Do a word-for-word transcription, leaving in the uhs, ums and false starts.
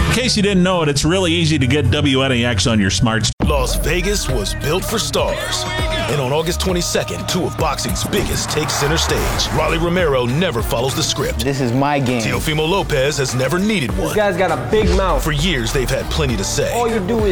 In case you didn't know it, it's really easy to get W N A X on your smart. Las Vegas was built for stars. And on August twenty-second, two of boxing's biggest take center stage. Rolly Romero never follows the script. This is my game. Teofimo Lopez has never needed one. This guy's got a big mouth. For years, they've had plenty to say. All you do is